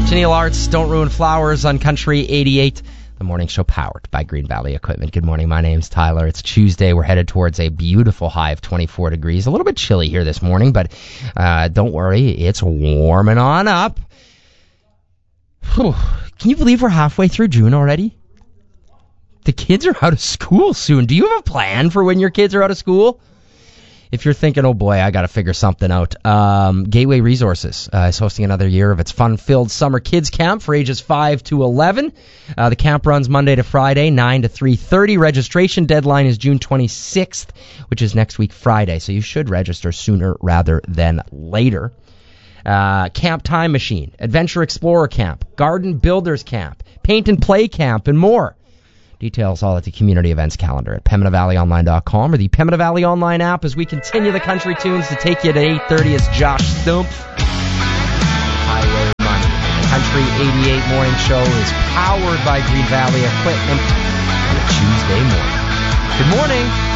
Tennille Arts, Don't Ruin Flowers on Country 88. The morning show powered by Green Valley Equipment. Good morning. My name's Tyler. It's Tuesday. We're headed towards a beautiful high of 24 degrees. A little bit chilly here this morning, but don't worry. It's warming on up. Whew. Can you believe we're halfway through June already? The kids are out of school soon. Do you have a plan for when your kids are out of school? If you're thinking, oh boy, I got to figure something out, Gateway Resources is hosting another year of its fun-filled summer kids camp for ages 5 to 11. The camp runs Monday to Friday, 9 to 3:30. Registration deadline is June 26th, which is next week Friday, so you should register sooner rather than later. Camp Time Machine, Adventure Explorer Camp, Garden Builders Camp, Paint and Play Camp, and more. Details all at the community events calendar at PembinaValleyOnline.com or the Pembina Valley Online app as we continue the country tunes to take you to 8:30. It's Josh Stumpf. Highway Money. The Country 88 morning show is powered by Green Valley Equipment on a Tuesday morning. Good morning.